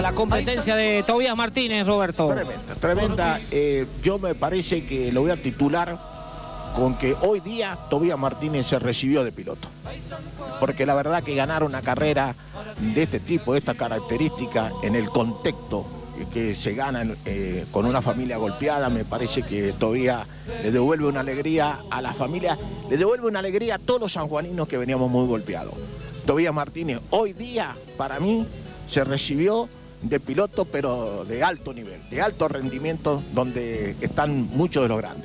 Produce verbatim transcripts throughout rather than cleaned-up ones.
La competencia de Tobías Martínez, Roberto. Tremenda, tremenda. Eh, yo me parece que lo voy a titular con que hoy día Tobías Martínez se recibió de piloto. Porque la verdad que ganar una carrera de este tipo, de esta característica, en el contexto que se gana eh, con una familia golpeada, me parece que Tobías le devuelve una alegría a la familia, le devuelve una alegría a todos los sanjuaninos que veníamos muy golpeados. Tobías Martínez hoy día, para mí, se recibió de piloto, pero de alto nivel, de alto rendimiento, donde están muchos de los grandes.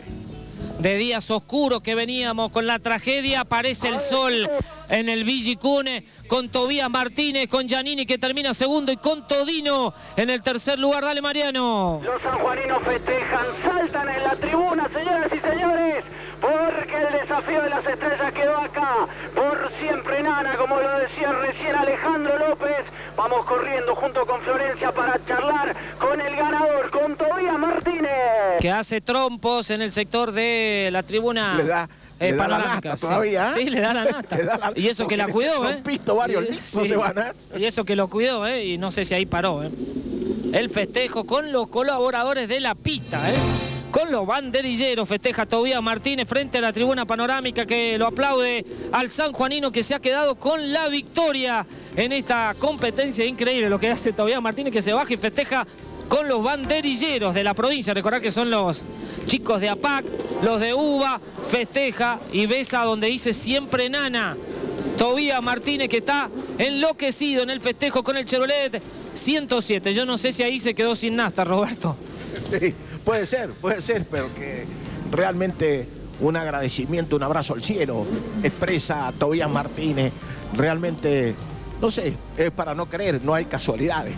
De días oscuros que veníamos con la tragedia, aparece el sol en el Villicune, con Tobías Martínez, con Giannini que termina segundo y con Todino en el tercer lugar. Dale, Mariano. Los sanjuaninos festejan, saltan en la tribuna, señoras y señores, porque el desafío de las estrellas quedó acá, por siempre Nana, como lo decía recién Alejandro López. Vamos corriendo junto con Florencia para charlar con el ganador, con Tobías Martínez. Que hace trompos en el sector de la tribuna. Le da, eh, le da la nata sí. todavía. Sí, le da la nata. da la, y eso que la cuidó, ¿eh? Pisto varios y, litros sí. se van a... Y eso que lo cuidó, ¿eh? Y no sé si ahí paró, ¿eh? El festejo con los colaboradores de la pista, ¿eh? Con los banderilleros festeja Tobías Martínez frente a la tribuna panorámica que lo aplaude al sanjuanino que se ha quedado con la victoria en esta competencia. Increíble lo que hace Tobías Martínez, que se baja y festeja con los banderilleros de la provincia. Recordad que son los chicos de A P A C, los de U B A, festeja y besa donde dice siempre Nana. Tobías Martínez, que está enloquecido en el festejo con el Chevrolet ciento siete. Yo no sé si ahí se quedó sin nafta, Roberto. Sí, puede ser, puede ser, pero que realmente un agradecimiento, un abrazo al cielo, expresa a Tobías Martínez. Realmente, no sé, es para no creer, no hay casualidades.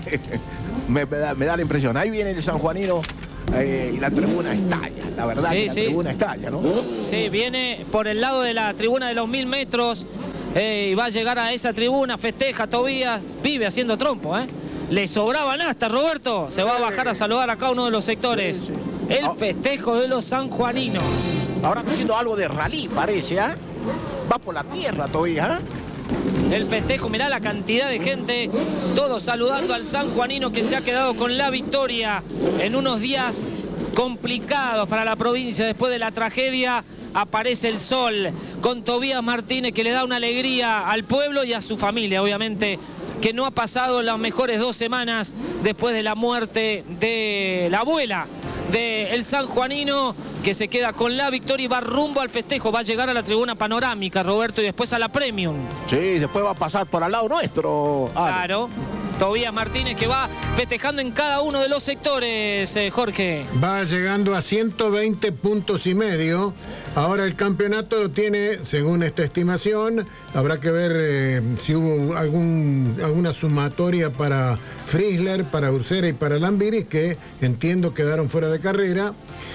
me, me, da, me da la impresión. Ahí viene el sanjuanino eh, y la tribuna estalla, la verdad, Sí, que la sí. tribuna estalla, ¿no? Sí, viene por el lado de la tribuna de los mil metros eh, y va a llegar a esa tribuna, festeja Tobías, vive haciendo trompo, ¿eh? Le sobraba nafta, Roberto. Se va a bajar a saludar acá uno de los sectores. Sí, sí. El festejo de los sanjuaninos. Ahora está haciendo algo de rally, parece, ¿ah? ¿eh? Va por la tierra todavía, ¿eh? El festejo, mirá la cantidad de gente, todos saludando al sanjuanino que se ha quedado con la victoria en unos días complicados para la provincia después de la tragedia. Aparece el sol con Tobías Martínez, que le da una alegría al pueblo y a su familia, obviamente, que no ha pasado las mejores dos semanas después de la muerte de la abuela del sanjuanino, que se queda con la victoria y va rumbo al festejo. Va a llegar a la tribuna panorámica, Roberto, y después a la premium. Sí, después va a pasar por al lado nuestro. Ah, claro. Tobías Martínez, que va festejando en cada uno de los sectores, eh, Jorge. Va llegando a ciento veinte puntos y medio. Ahora el campeonato lo tiene, según esta estimación, habrá que ver eh, si hubo algún, alguna sumatoria para Friesler, para Ursera y para Lambiris, que entiendo quedaron fuera de carrera.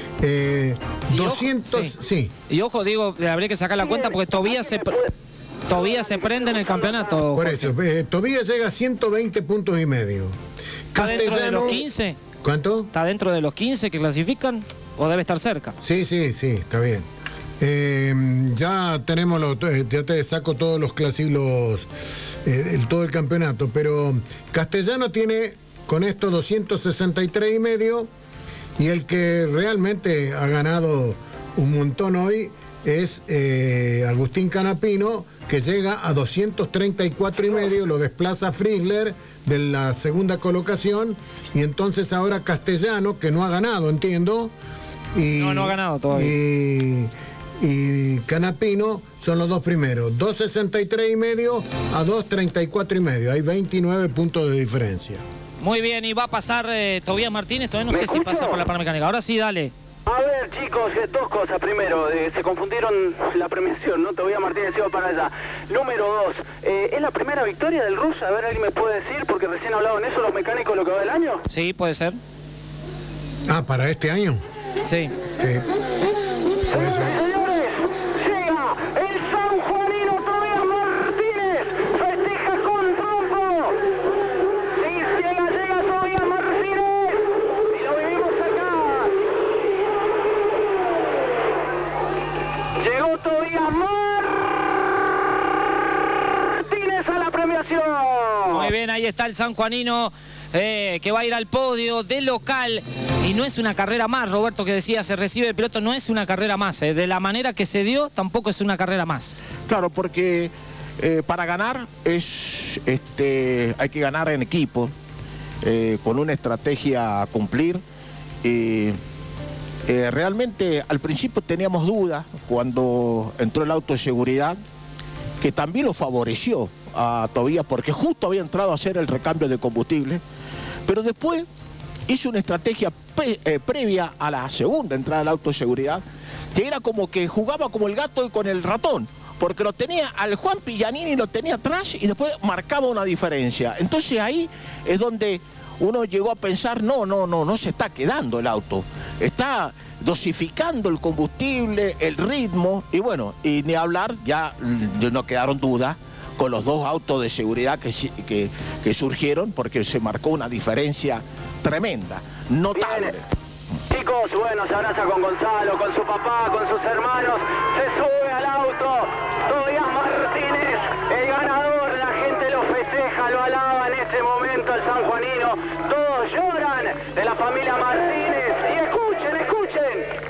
Eh, y doscientos, ojo, sí. sí. Y ojo, digo, habría que sacar la cuenta porque Tobías se... Tobías se prende en el campeonato. Por Jorge. eso, eh, Tobías llega a ciento veinte puntos y medio. ¿Está dentro de los quince? ¿Cuánto? ¿Está dentro de los quince que clasifican? ¿O debe estar cerca? Sí, sí, sí, está bien. Eh, ya tenemos, los, ya te saco todos los clásicos, eh, el, todo el campeonato, pero Castellano tiene con esto doscientos sesenta y tres y medio, y el que realmente ha ganado un montón hoy es eh, Agustín Canapino, que llega a doscientos treinta y cuatro y medio, lo desplaza Friesler de la segunda colocación, y entonces ahora Castellano, que no ha ganado, entiendo, y, no, no ha ganado todavía. Y, y Canapino son los dos primeros, dos sesenta y tres y medio a dos treinta y cuatro y medio, hay veintinueve puntos de diferencia. Muy bien, y va a pasar eh, Tobías Martínez, todavía no sé si pasa por la Panamérica. Ahora sí, dale. A ver, chicos, eh, dos cosas. Primero, eh, se confundieron la premiación, ¿no? Tobías Martínez iba para allá. Número dos, eh, ¿es la primera victoria del ruso? A ver, ¿alguien me puede decir? Porque recién hablaban eso los mecánicos lo que va del año. Sí, puede ser. Ah, ¿para este año? Sí. Sí. Señores y señores, llega el sanjuanino Tobías Martínez, festeja con trompo. Sí, llega, llega Tobías Martínez, y lo vivimos acá. Llegó Tobías Martínez a la premiación. Muy bien, ahí está el sanjuanino eh, que va a ir al podio de local. Y no es una carrera más, Roberto, que decía, se recibe el piloto, no es una carrera más. Eh. De la manera que se dio, tampoco es una carrera más. Claro, porque eh, para ganar es, este, hay que ganar en equipo, eh, con una estrategia a cumplir. Y eh, realmente al principio teníamos dudas cuando entró el auto de seguridad, que también lo favoreció a Tobías, porque justo había entrado a hacer el recambio de combustible, pero después hizo una estrategia pre, eh, previa a la segunda entrada del auto de seguridad, que era como que jugaba como el gato y con el ratón, porque lo tenía al Juan Pillanini, lo tenía atrás y después marcaba una diferencia. Entonces ahí es donde uno llegó a pensar, no, no, no, no se está quedando el auto, está dosificando el combustible, el ritmo, y bueno, y ni hablar, ya no quedaron dudas con los dos autos de seguridad que, que, que surgieron, porque se marcó una diferencia tremenda, notable. Bien. Chicos, bueno, se abraza con Gonzalo, con su papá, con sus hermanos, se sube al auto, Tobías Martínez, el ganador, la gente lo festeja, lo alaba en este momento el sanjuanino, todos lloran de la familia Martínez, y escuchen, escuchen.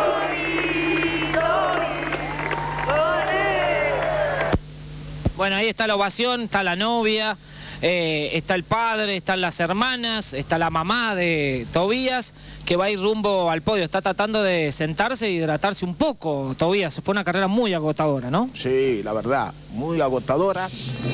Bueno, ahí está la ovación, está la novia, eh, está el padre, están las hermanas, está la mamá de Tobías, que va a ir rumbo al podio. Está tratando de sentarse e hidratarse un poco, Tobías. Fue una carrera muy agotadora, ¿no? Sí, la verdad, muy agotadora.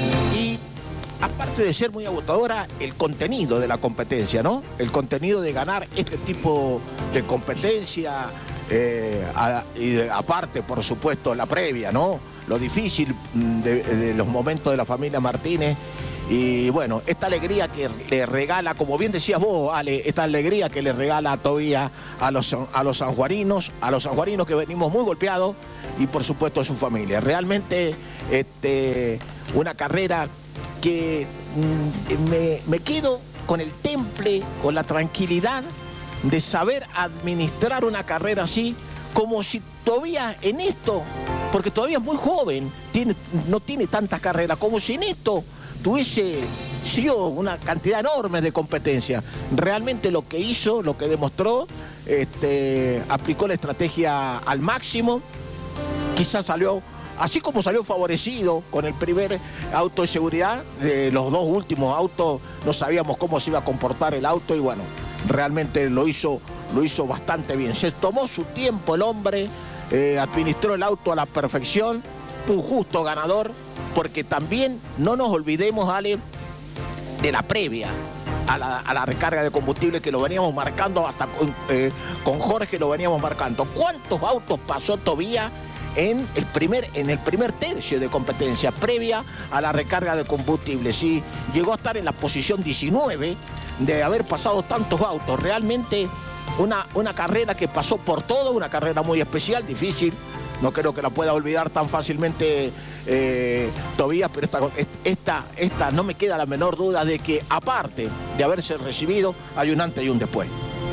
Y aparte de ser muy agotadora, el contenido de la competencia, ¿no? El contenido de ganar este tipo de competencia, eh, a, y de, aparte, por supuesto, la previa, ¿no? Lo difícil de, de los momentos de la familia Martínez. Y bueno, esta alegría que le regala, como bien decías vos, Ale, esta alegría que le regala a Tobías a los, a los sanjuaninos, a los sanjuaninos que venimos muy golpeados, y por supuesto a su familia. Realmente este, una carrera que mm, me, me quedo con el temple, con la tranquilidad de saber administrar una carrera así, como si todavía en esto, porque todavía es muy joven, tiene, no tiene tantas carreras, como si en esto tuviese sido una cantidad enorme de competencia. Realmente lo que hizo, lo que demostró, este, aplicó la estrategia al máximo, quizás salió, así como salió favorecido con el primer auto de seguridad, eh, los dos últimos autos no sabíamos cómo se iba a comportar el auto, y bueno, realmente lo hizo, lo hizo bastante bien. Se tomó su tiempo el hombre, eh, administró el auto a la perfección, un justo ganador, porque también no nos olvidemos, Ale, de la previa a la, a la recarga de combustible, que lo veníamos marcando hasta con, eh, con Jorge, lo veníamos marcando. ¿Cuántos autos pasó Tobías en el primer, en el primer tercio de competencia previa a la recarga de combustible? Sí, llegó a estar en la posición diecinueve de haber pasado tantos autos. Realmente una, una carrera que pasó por todo, una carrera muy especial, difícil. No creo que la pueda olvidar tan fácilmente eh, Tobías, pero esta, esta, esta no me queda la menor duda de que, aparte de haberse recibido, hay un antes y un después.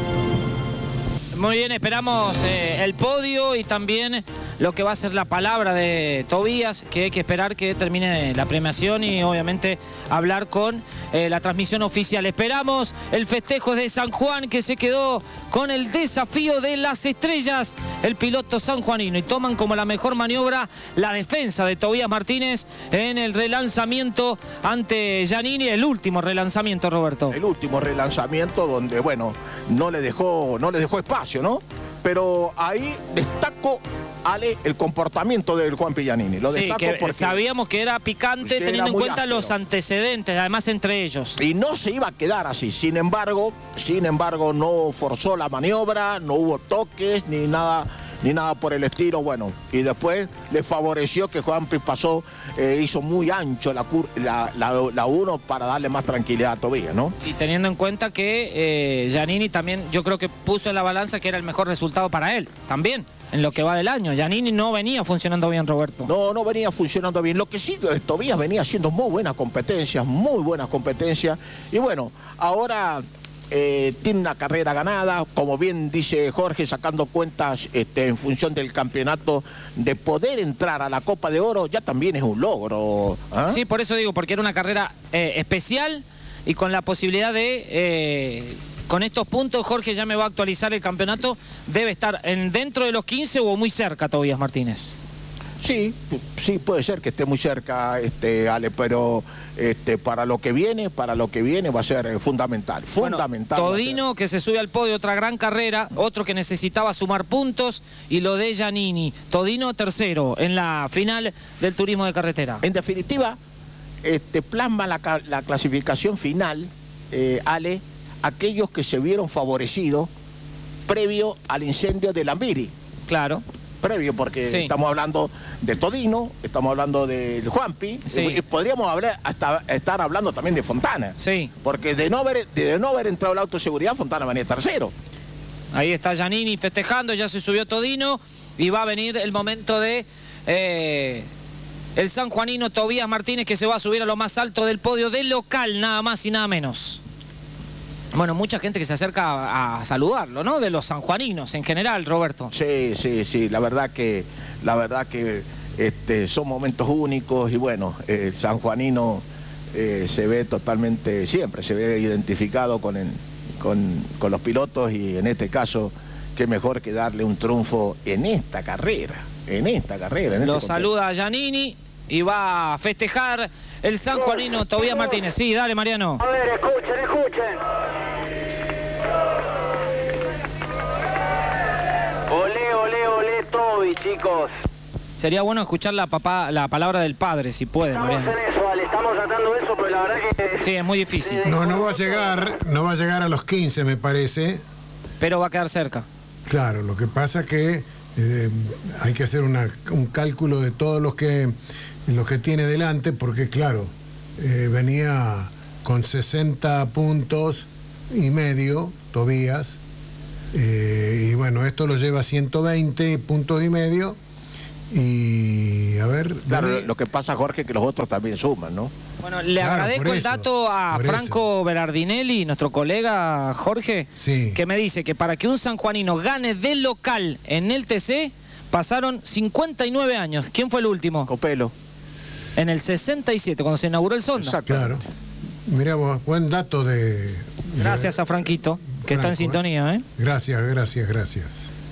Muy bien, esperamos eh, el podio y también lo que va a ser la palabra de Tobías, que hay que esperar que termine la premiación y obviamente hablar con eh, la transmisión oficial. Esperamos el festejo de San Juan, que se quedó con el desafío de las estrellas, el piloto sanjuanino, y toman como la mejor maniobra la defensa de Tobías Martínez en el relanzamiento ante Giannini, el último relanzamiento, Roberto. El último relanzamiento donde, bueno, no le dejó, no le dejó espacio, ¿no? Pero ahí destaco, Ale, el comportamiento del Juan Pillanini. Lo sí, destaco que porque sabíamos que era picante, que teniendo era en muy cuenta áspero. los antecedentes, además entre ellos. Y no se iba a quedar así. Sin embargo, sin embargo, no forzó la maniobra, no hubo toques ni nada, ni nada por el estilo. Bueno, y después le favoreció que Juanpi pasó, eh, hizo muy ancho la, la, la, la uno para darle más tranquilidad a Tobías, ¿no? Y teniendo en cuenta que eh, Giannini también, yo creo que puso en la balanza que era el mejor resultado para él, también, en lo que va del año. Giannini no venía funcionando bien, Roberto. No, no venía funcionando bien. Lo que sí, Tobías venía haciendo muy buenas competencias, muy buenas competencias. Y bueno, ahora eh, tiene una carrera ganada, como bien dice Jorge, sacando cuentas este, en función del campeonato, de poder entrar a la Copa de Oro, ya también es un logro. ¿eh? Sí, por eso digo, porque era una carrera eh, especial, y con la posibilidad de, eh, con estos puntos, Jorge ya me va a actualizar el campeonato, debe estar en, dentro de los quince o muy cerca Tobías Martínez. Sí, sí, puede ser que esté muy cerca, este, Ale, pero este, para lo que viene, para lo que viene va a ser eh, fundamental, fundamental. Bueno, Todino que se sube al podio, otra gran carrera, otro que necesitaba sumar puntos, y lo de Giannini. Todino tercero en la final del turismo de carretera. En definitiva, este, plasma la, la clasificación final, eh, Ale, aquellos que se vieron favorecidos previo al incendio de Lambiri. Claro. Previo, porque sí. estamos hablando de Todino, estamos hablando del Juanpi, sí. y podríamos hablar, hasta estar hablando también de Fontana. Sí. Porque de no haber, de no haber entrado la autoseguridad, Fontana venía tercero. Ahí está Giannini festejando, ya se subió Todino, y va a venir el momento de eh, el sanjuanino Tobías Martínez, que se va a subir a lo más alto del podio del local, nada más y nada menos. Bueno, mucha gente que se acerca a, a saludarlo, ¿no? De los sanjuaninos en general, Roberto. Sí, sí, sí, la verdad que, la verdad que este, son momentos únicos, y bueno, el sanjuanino eh, se ve totalmente, siempre se ve identificado con, el, con, con los pilotos, y en este caso, qué mejor que darle un triunfo en esta carrera, en esta carrera. En Lo este saluda Giannini y va a festejar el sanjuanino Tobías Martínez. Sí, dale, Mariano. A ver, escuchen, escuchen. Olé, olé, olé, Toby, chicos. Sería bueno escuchar la, papá, la palabra del padre, si puede, Estamos Mariano. en eso, Ale, estamos tratando de eso, pero la verdad que... Sí, es muy difícil, No, no va a llegar, no va a llegar a los quince, me parece. pero va a quedar cerca. Claro, lo que pasa que eh, hay que hacer una, un cálculo de todos los que, los que tiene delante, porque claro, eh, venía con sesenta puntos y medio, Tobías, eh, y bueno, esto lo lleva a ciento veinte puntos y medio, y a ver... Claro, dame... lo que pasa, Jorge, que los otros también suman, ¿no? Bueno, le Claro, agradezco por el eso, dato a por Franco Berardinelli, nuestro colega Jorge, Sí. que me dice que para que un sanjuanino gane de local en el T C, pasaron cincuenta y nueve años. ¿Quién fue el último? Copelo. En el sesenta y siete, cuando se inauguró el Sonda. Exactamente. Claro. Mirá vos, buen dato de... Gracias a Franquito, que está en Franco, sintonía, ¿eh? Gracias, gracias, gracias.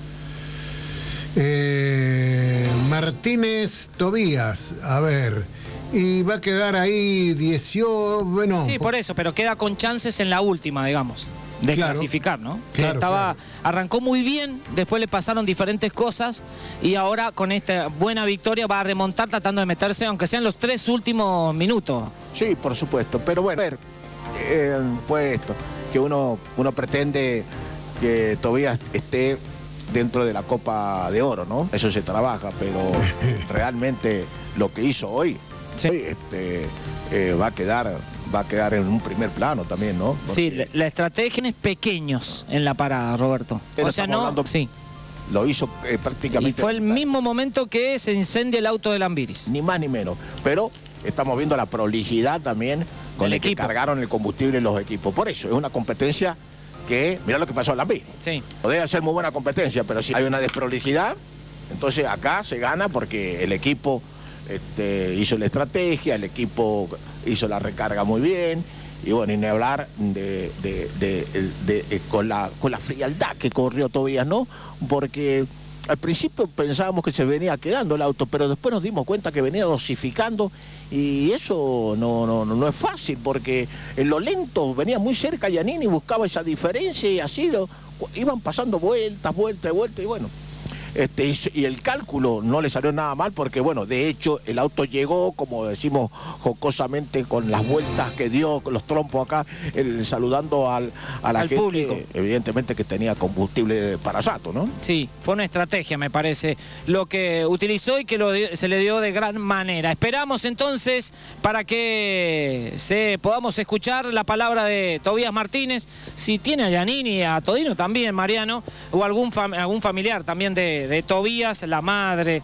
Eh, Martínez Tobías, a ver, y va a quedar ahí dieciocho, bueno... Sí, por eso, pero queda con chances en la última, digamos, de Claro. clasificar, ¿no? Que Claro, estaba, claro. arrancó muy bien, después le pasaron diferentes cosas, y ahora con esta buena victoria va a remontar tratando de meterse, aunque sean los tres últimos minutos. Sí, por supuesto, pero bueno, a ver, eh, pues esto, que uno, uno pretende que Tobías esté dentro de la Copa de Oro, ¿no? Eso se trabaja, pero realmente lo que hizo hoy, Sí. hoy, este, eh, va a quedar, va a quedar en un primer plano también, ¿no? Sí, Porque la, la estrategia es pequeños en la parada, Roberto. Pero O sea, estamos no, hablando- sí. lo hizo eh, Y prácticamente. fue el mismo momento que se incendia el auto de Lambiris. Ni más ni menos, pero estamos viendo la prolijidad también con Del el que equipo. cargaron el combustible los equipos. Por eso es una competencia que, mirá lo que pasó en la pista. Sí. Podría ser muy buena competencia, pero si hay una desprolijidad, entonces acá se gana porque el equipo este, hizo la estrategia, el equipo hizo la recarga muy bien, y bueno, y ni hablar de, de- de- de- de- con, la, con la frialdad que corrió Tobías, ¿no? Porque al principio pensábamos que se venía quedando el auto, pero después nos dimos cuenta que venía dosificando, y eso no, no, no es fácil, porque en lo lento venía muy cerca Giannini, buscaba esa diferencia, y así lo, iban pasando vueltas, vueltas, vueltas, y bueno. Este, y, y el cálculo no le salió nada mal, porque bueno, de hecho el auto llegó, como decimos jocosamente, con las vueltas que dio, con los trompos acá, el, saludando al, a la Al gente, público. evidentemente que tenía combustible para Sato, ¿no? Sí, fue una estrategia, me parece, lo que utilizó y que lo dio- se le dio de gran manera. Esperamos entonces para que se, podamos escuchar la palabra de Tobías Martínez, si tiene a Giannini, a Todino también, Mariano, o algún, fam- algún familiar también de, de Tobías, la madre,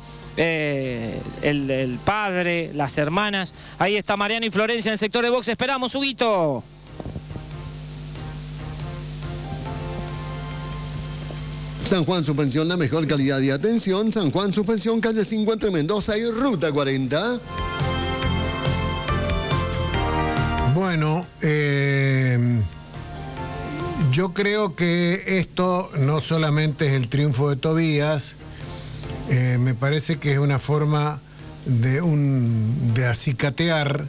eh, el, el padre, las hermanas. Ahí está Mariano y Florencia en el sector de box. Esperamos, Huguito. San Juan Suspensión, la mejor calidad y atención. San Juan Suspensión, calle cinco entre Mendoza y Ruta cuarenta. Bueno, eh, yo creo que esto no solamente es el triunfo de Tobías, eh, me parece que es una forma de, un, de acicatear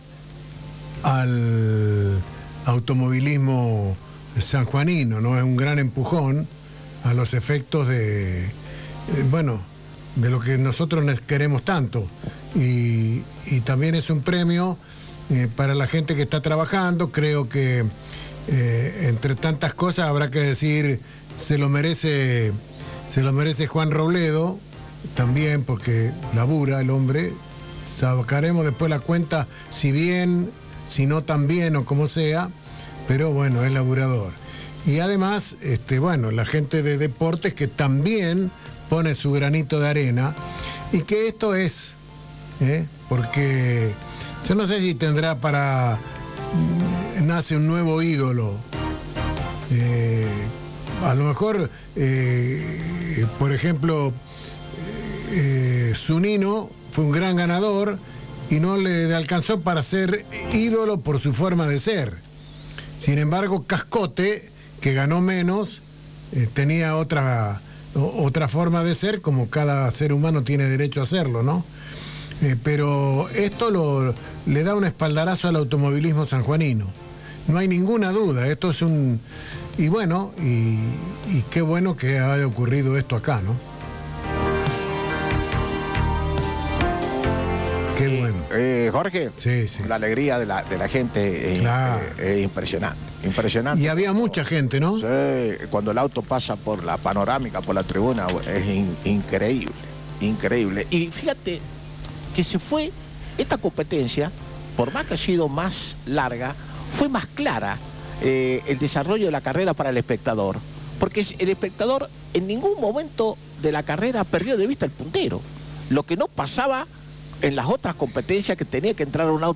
al automovilismo sanjuanino, ¿no? Es un gran empujón a los efectos de, eh, bueno, de lo que nosotros queremos tanto. Y, y también es un premio eh, para la gente que está trabajando. Creo que eh, entre tantas cosas habrá que decir, se lo merece, se lo merece Juan Robledo, también porque labura el hombre. Sacaremos después la cuenta, si bien, si no tan bien o como sea, pero bueno, es laburador. Y además, este, bueno, la gente de deportes que también pone su granito de arena, y que esto es, ¿eh? porque yo no sé si tendrá para, nace un nuevo ídolo, eh, a lo mejor, eh, por ejemplo, eh, Zunino fue un gran ganador y no le alcanzó para ser ídolo por su forma de ser. Sin embargo, Cascote, que ganó menos, eh, tenía otra, o, otra forma de ser, como cada ser humano tiene derecho a hacerlo, ¿no? Eh, pero esto lo, le da un espaldarazo al automovilismo sanjuanino. No hay ninguna duda, esto es un... Y bueno, y, y qué bueno que haya ocurrido esto acá, ¿no? Qué bueno. Eh, Jorge, sí, sí. La alegría de la, de la gente es, claro. es, es impresionante, impresionante. Y había mucha gente, ¿no? Sí, cuando el auto pasa por la panorámica, por la tribuna, es in, increíble, increíble. Y fíjate que se fue, esta competencia, por más que ha sido más larga, fue más clara eh, el desarrollo de la carrera para el espectador. Porque el espectador en ningún momento de la carrera perdió de vista el puntero. Lo que no pasaba en las otras competencias, que tenía que entrar un auto